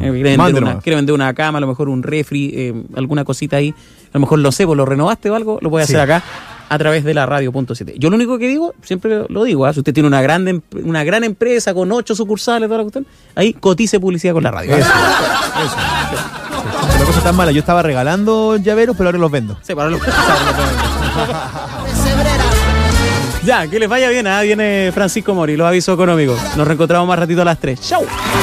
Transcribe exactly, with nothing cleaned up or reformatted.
Eh, quiere, vender una, quiere vender una cama, a lo mejor un refri, eh, alguna cosita ahí. A lo mejor lo sé, pues lo renovaste o algo, lo puede hacer sí. acá a través de la radio punto siete. Yo lo único que digo, siempre lo digo, ¿eh? Si usted tiene una gran, una gran empresa con ocho sucursales, toda la cuestión, ahí cotice publicidad con la radio. Eso, eso. Sí. La cosa tan mala, yo estaba regalando llaveros, pero ahora los vendo. Sí, para los Ya, que les vaya bien, ¿eh? Viene Francisco Mori, los avisos económicos. Nos reencontramos más ratito a las tres. ¡Chau!